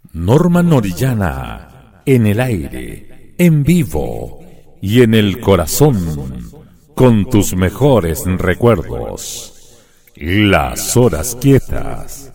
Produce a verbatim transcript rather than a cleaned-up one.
Norman Orellana, en el aire, en vivo y en el corazón, con tus mejores recuerdos. Las horas quietas.